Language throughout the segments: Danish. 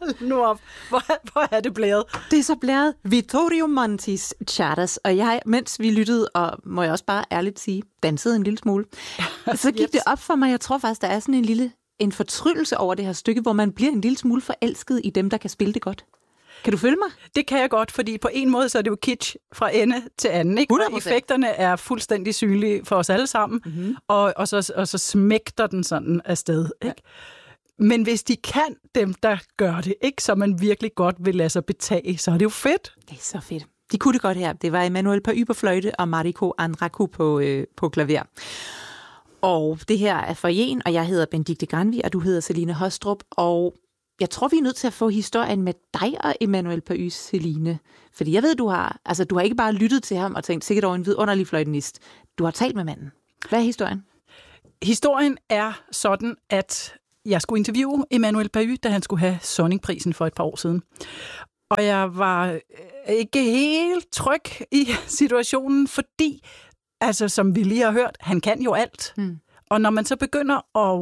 Hold nu op. Hvor er det blæret? Det er så blæret Vittorio Montis Charters, og jeg, mens vi lyttede, og må jeg også bare ærligt sige, dansede en lille smule, så gik det op for mig, jeg tror faktisk, der er sådan en fortryllelse over det her stykke, hvor man bliver en lille smule forelsket i dem, der kan spille det godt. Kan du følge mig? Det kan jeg godt, fordi på en måde så er det jo kitsch fra ende til anden. Ikke? Og effekterne er fuldstændig synlige for os alle sammen, og så smægter den sådan afsted. Ikke? Ja. Men hvis de kan, dem der gør det, ikke, så man virkelig godt vil lade sig betage, så er det jo fedt. Det er så fedt. De kunne det godt her. Det var Emmanuel Pahü på fløjte og Mariko Andraku på klaver. Og det her er Foyeren, og jeg hedder Benedikte Granvi, og du hedder Celine Hostrup, og jeg tror, vi er nødt til at få historien med dig og Emmanuel Pahü, Celine. Fordi jeg ved, du har ikke bare lyttet til ham og tænkt, sikkert over en vidunderlig fløjtenist. Du har talt med manden. Hvad er historien? Historien er sådan, at jeg skulle interviewe Emmanuel Pahü, da han skulle have Sonningprisen for et par år siden. Og jeg var ikke helt tryg i situationen, fordi, altså som vi lige har hørt, han kan jo alt. Og når man så begynder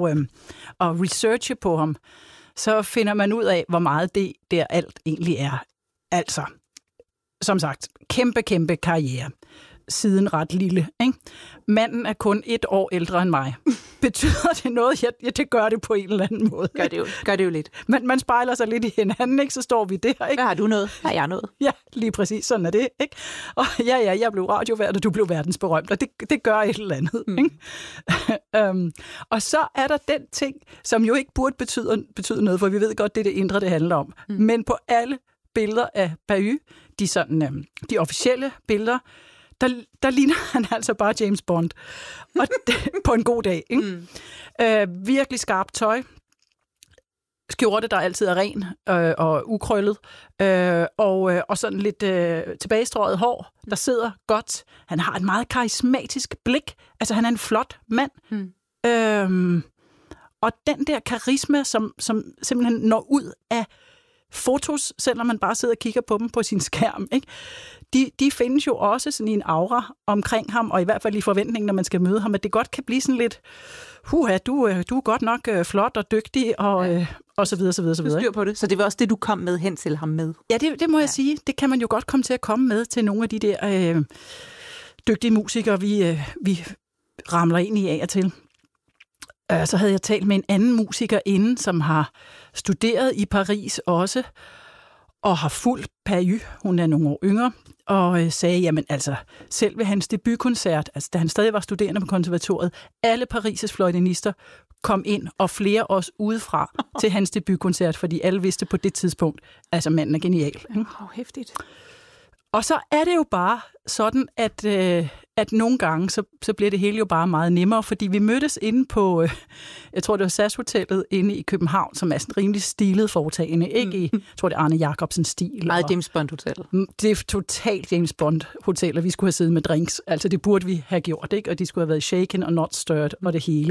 at researche på ham, så finder man ud af, hvor meget det der alt egentlig er. Altså, som sagt, kæmpe karriere. Siden ret lille. Ikke? Manden er kun 1 år ældre end mig. Betyder det noget? Ja, det gør det på en eller anden måde. Gør det jo lidt. Man spejler sig lidt i hinanden, ikke? Så står vi der. Ikke? Hvad har du noget? Har jeg noget? Ja, lige præcis. Sådan er det. Ikke? Og jeg blev radiovært, og du blev verdensberømt. Og det gør et eller andet. Ikke? Og så er der den ting, som jo ikke burde betyde noget, for vi ved godt, det er det indre, det handler om. Men på alle billeder af Pahü, de officielle billeder, der ligner han altså bare James Bond. Og på en god dag. Ikke? Virkelig skarpt tøj. Skjorte, der altid er ren og ukrøllet. Og sådan lidt tilbagestrøget hår, der sidder godt. Han har et meget karismatisk blik. Altså, han er en flot mand. Og den der karisma, som simpelthen når ud af fotos, selvom man bare sidder og kigger på dem på sin skærm, ikke? De findes jo også sådan i en aura omkring ham, og i hvert fald i forventningen, når man skal møde ham, at det godt kan blive sådan lidt, du er godt nok flot og dygtig, og så videre, så videre, så videre. Styr på det. Så det var også det, du kom med hen til ham med? Ja, det må jeg sige. Det kan man jo godt komme til at komme med til nogle af de der dygtige musikere, vi ramler ind i af og til. Så havde jeg talt med en anden musiker inden, som har studeret i Paris også, og har fulgt Pahü, hun er nogle år yngre, og sagde, jamen altså, selv ved hans debutkoncert, altså da han stadig var studerende på konservatoriet, alle Paris' fløjtenister kom ind, og flere også udefra til hans debutkoncert, fordi alle vidste på det tidspunkt, altså manden er genial. Hæftigt. Og så er det jo bare sådan, at nogle gange, så bliver det hele jo bare meget nemmere, fordi vi mødtes inde på, jeg tror det var SAS-hotellet inde i København, som er sådan rimelig stilet foretagende, ikke i, jeg tror det er Arne Jacobsens stil. Meget James Bond-hotellet. Det er totalt James Bond-hotel, og vi skulle have siddet med drinks, altså det burde vi have gjort, ikke? Og de skulle have været shaken og not stirred og det hele.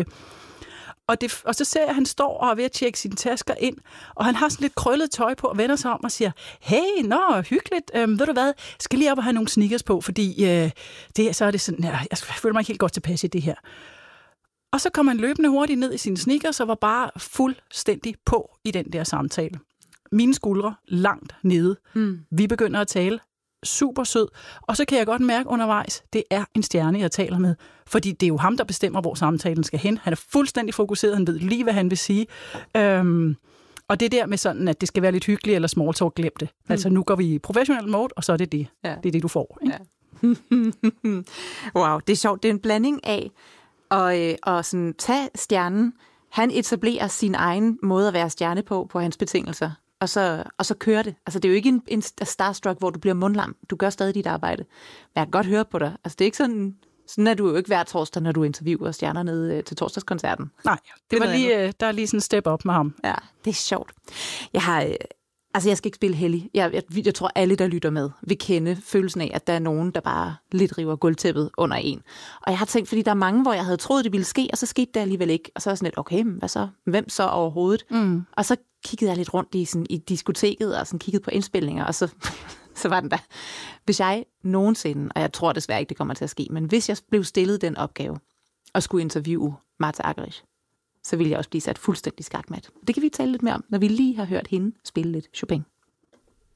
Og så ser jeg, at han står og er ved at tjekke sine tasker ind, og han har sådan lidt krøllet tøj på og vender sig om og siger, hey, hyggeligt, ved du hvad, skal lige op og have nogle sneakers på, fordi så er det sådan, jeg føler mig ikke helt godt tilpas i det her. Og så kom han løbende hurtigt ned i sine sneakers og var bare fuldstændig på i den der samtale. Mine skuldre langt nede. Vi begynder at tale. Super sød. Og så kan jeg godt mærke undervejs, det er en stjerne, jeg taler med. Fordi det er jo ham, der bestemmer, hvor samtalen skal hen. Han er fuldstændig fokuseret, han ved lige, hvad han vil sige. Og det der med sådan, at det skal være lidt hyggeligt eller small talk, glem det. Altså nu går vi i professionel mode, og så er det det. Ja. Det er det, du får. Ikke? Ja. Wow, det er sjovt. Det er en blanding af at sådan tage stjernen. Han etablerer sin egen måde at være stjerne på hans betingelser. Og så kører det. Altså, det er jo ikke en starstruck, hvor du bliver mundlam. Du gør stadig dit arbejde. Men jeg kan godt høre på dig. Altså, det er ikke sådan er du jo ikke hver torsdag, når du interviewer stjerner nede til torsdagskoncerten. Nej, det var lige, der er lige sådan en step op med ham. Ja, det er sjovt. Jeg skal ikke spille hellig. Jeg tror, alle, der lytter med, vil kende følelsen af, at der er nogen, der bare lidt river gulvtæppet under en. Og jeg har tænkt, fordi der er mange, hvor jeg havde troet, det ville ske, og så skete det alligevel ikke. Og så er jeg sådan lidt, okay, hvad så? Hvem så overhovedet? Og så kiggede jeg lidt rundt i diskoteket, og sådan kiggede på indspilninger, og så var den der. Hvis jeg nogensinde, og jeg tror desværre ikke, det kommer til at ske, men hvis jeg blev stillet den opgave, og skulle interviewe Martha Argerich, så ville jeg også blive sat fuldstændig skakmat. Det kan vi tale lidt mere om, når vi lige har hørt hende spille lidt Chopin.